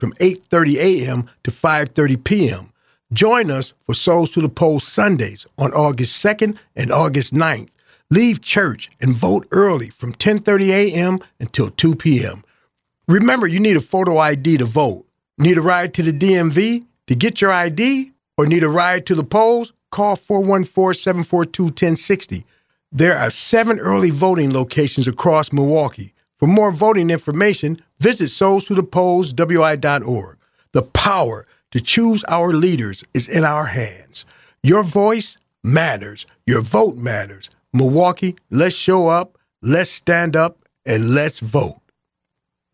from 8:30 a.m. to 5:30 p.m. Join us for Souls to the Polls Sundays on August 2nd and August 9th. Leave church and vote early from 10:30 a.m. until 2 p.m. Remember, you need a photo ID to vote. Need a ride to the DMV to get your ID? Or need a ride to the polls? Call 414-742-1060. There are 7 early voting locations across Milwaukee. For more voting information, visit soulstothepollswi.org. The power to choose our leaders is in our hands. Your voice matters. Your vote matters. Milwaukee, let's show up, let's stand up, and let's vote.